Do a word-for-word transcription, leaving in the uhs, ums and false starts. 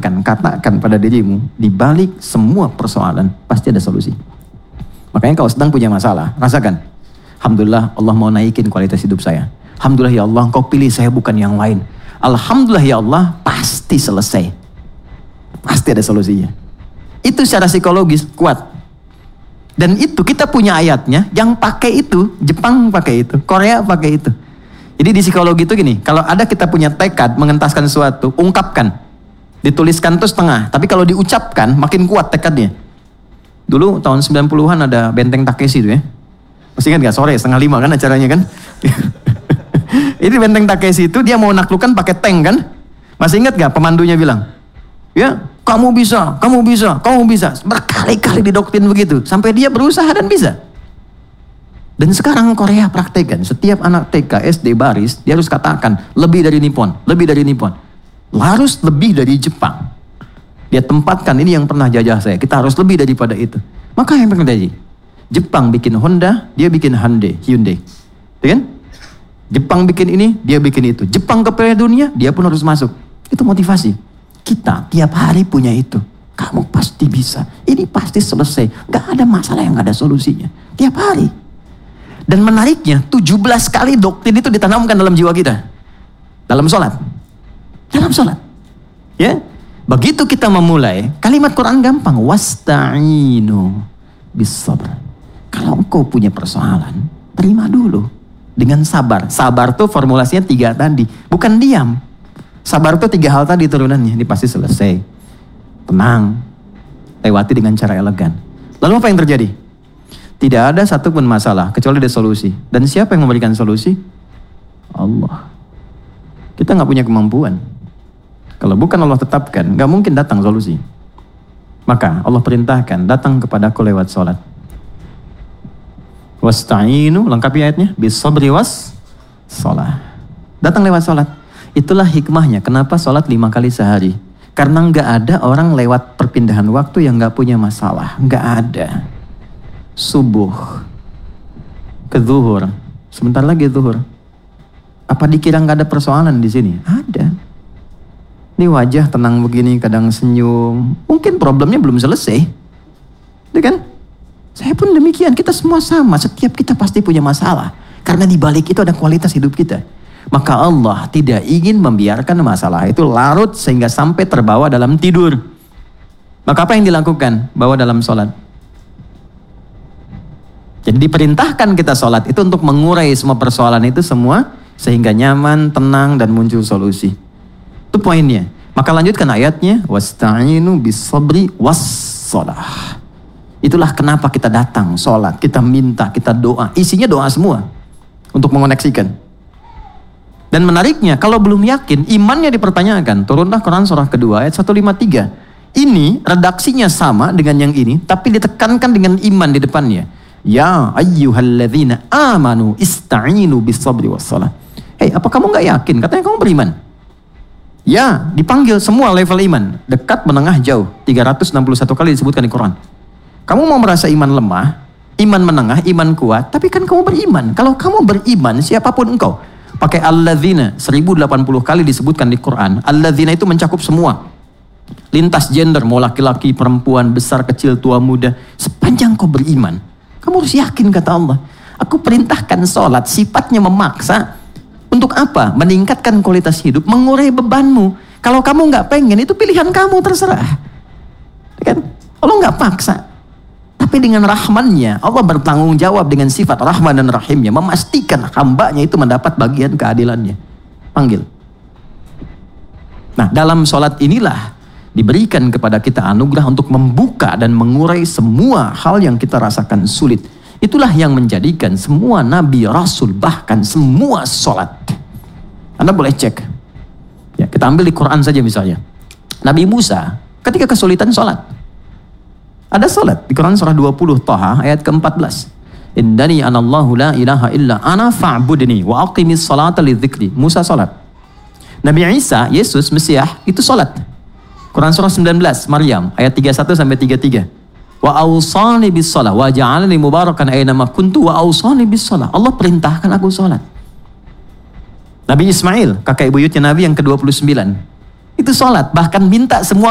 bayangkan, katakan pada dirimu, di balik semua persoalan pasti ada solusi. Makanya kalau sedang punya masalah, rasakan, alhamdulillah Allah mau naikin kualitas hidup saya. Alhamdulillah ya Allah, Engkau pilih saya bukan yang lain. Alhamdulillah ya Allah, pasti selesai. Pasti ada solusinya. Itu secara psikologis kuat. Dan itu kita punya ayatnya, yang pakai itu, Jepang pakai itu, Korea pakai itu. Jadi di psikologi itu gini, kalau ada kita punya tekad mengentaskan sesuatu, ungkapkan. Dituliskan itu setengah, tapi kalau diucapkan makin kuat tekadnya. Dulu tahun sembilan puluhan ada Benteng Takeshi itu ya. Masih ingat gak? Sore setengah lima kan acaranya kan? Ini Benteng Takeshi itu dia mau naklukkan pakai tank kan? Masih ingat gak pemandunya bilang? Ya, kamu bisa, kamu bisa, kamu bisa. Berkali-kali didoktrin begitu. Sampai dia berusaha dan bisa. Dan sekarang Korea praktekkan. Setiap anak T K, S D, baris, dia harus katakan, lebih dari Nippon, lebih dari Nippon. Harus lebih dari Jepang. Dia tempatkan, ini yang pernah jajah saya. Kita harus lebih daripada itu. Maka yang terjadi? Jepang bikin Honda, dia bikin Hyundai. Hyundai. Ya kan? Jepang bikin ini, dia bikin itu. Jepang ke Piala Dunia, dia pun harus masuk. Itu motivasi. Kita tiap hari punya itu. Kamu pasti bisa. Ini pasti selesai. Gak ada masalah yang gak ada solusinya. Tiap hari. Dan menariknya, tujuh belas kali doktrin itu ditanamkan dalam jiwa kita. Dalam sholat. Dalam sholat. Ya. Begitu kita memulai, kalimat Quran gampang. Wasta'inu bis-sabr. Kalau engkau punya persoalan, terima dulu. Dengan sabar. Sabar tuh formulasinya tiga tadi. Bukan diam. Sabar itu tiga hal tadi turunannya, ini pasti selesai. Tenang, lewati dengan cara elegan. Lalu apa yang terjadi? Tidak ada satupun masalah, kecuali ada solusi. Dan siapa yang memberikan solusi? Allah. Kita gak punya kemampuan. Kalau bukan Allah tetapkan, gak mungkin datang solusi. Maka Allah perintahkan, datang kepadaku lewat sholat. Wasta'inu, lengkapi ayatnya, bis-sabri was sholat. Datang lewat sholat. Itulah hikmahnya kenapa sholat lima kali sehari. Karena nggak ada orang lewat perpindahan waktu yang nggak punya masalah. Nggak ada. Subuh ke zuhur. Sebentar lagi zuhur. Apa dikira nggak ada persoalan di sini? Ada. Ini wajah tenang begini, kadang senyum. Mungkin problemnya belum selesai. Ya kan? Saya pun demikian. Kita semua sama. Setiap kita pasti punya masalah. Karena di balik itu ada kualitas hidup kita. Maka Allah tidak ingin membiarkan masalah itu larut sehingga sampai terbawa dalam tidur. Maka apa yang dilakukan? Bawa dalam sholat. Jadi diperintahkan kita sholat itu untuk mengurai semua persoalan itu semua. Sehingga nyaman, tenang dan muncul solusi. Itu poinnya. Maka lanjutkan ayatnya. Wasta'inu bis-sabri was-sholah. Itulah kenapa kita datang sholat. Kita minta, kita doa. Isinya doa semua. Untuk mengoneksikan. Dan menariknya, kalau belum yakin, imannya dipertanyakan. Turunlah Quran surah kedua ayat seratus lima puluh tiga. Ini redaksinya sama dengan yang ini, tapi ditekankan dengan iman di depannya. Ya ayyuhalladzina amanu ista'inu bis-sabri was-shalah. Hei, apa kamu gak yakin? Katanya kamu beriman. Ya, dipanggil semua level iman. Dekat, menengah, jauh. tiga ratus enam puluh satu kali disebutkan di Quran. Kamu mau merasa iman lemah, iman menengah, iman kuat, tapi kan kamu beriman. Kalau kamu beriman, siapapun engkau. Pakai alladzina, seribu delapan puluh kali disebutkan di Quran. Alladzina itu mencakup semua. Lintas gender, mau laki-laki, perempuan, besar, kecil, tua, muda. Sepanjang kau beriman, kamu harus yakin kata Allah. Aku perintahkan sholat, sifatnya memaksa. Untuk apa? Meningkatkan kualitas hidup, mengurai bebanmu. Kalau kamu gak pengen, itu pilihan kamu, terserah. Kan? Allah gak paksa. Tapi dengan rahmannya, Allah bertanggung jawab dengan sifat rahman dan rahimnya. Memastikan hambanya itu mendapat bagian keadilannya. Panggil. Nah, dalam sholat inilah diberikan kepada kita anugerah untuk membuka dan mengurai semua hal yang kita rasakan sulit. Itulah yang menjadikan semua nabi, rasul, bahkan semua sholat. Anda boleh cek. Ya, kita ambil di Quran saja misalnya. Nabi Musa ketika kesulitan sholat. Ada sholat di Quran surah dua puluh Taha ayat keempat belas. Indani anallahu la ilaha illa ana fa'budni wa aqimis salata lidzikri. Musa sholat. Nabi Isa, Yesus, Mesiah itu sholat. Quran surah sembilan belas Maryam ayat tiga puluh satu sampai tiga puluh tiga. Wa awsani bis shalah wa ja'alani mubarakan aina ma kuntu wa awsani bis shalah. Allah perintahkan aku sholat. Nabi Ismail, kakek buyutnya Nabi yang ke dua puluh sembilan. Itu sholat, bahkan minta semua